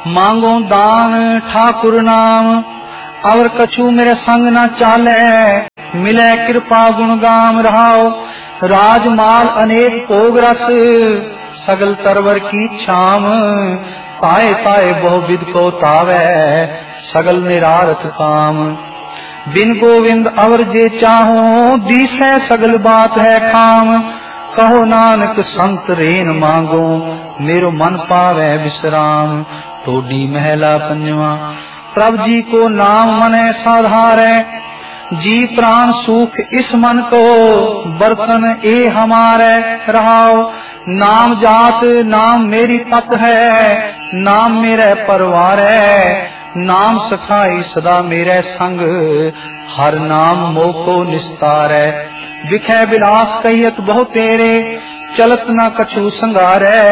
मांगो दान ठाकुर नाम, अवर कछु मेरे संग न चाले, मिले कृपा गुण गाम रहाओ। राजमाल अनेक भोग रस, सगल तरवर की छाम, पाए पाए बहु विद को तावै, सगल निरारथ काम। बिन गोविंद अवर जे चाहो, दीसै सगल बात है काम। कहो नानक संत रेन मांगो, मेरो मन पावै विश्राम। टोडी महला पंजवा। प्रभु जी को नाम मने साधारै, जी प्राण सुख इस मन को, बर्तन ए हमारे रहाओ। नाम जात नाम मेरी तप है, नाम मेरे परवार है। नाम सखाई सदा मेरे संग, हर नाम मोको निस्तार है। विखै विलास कहियत बहु तेरे, चलत न कछु संगारै।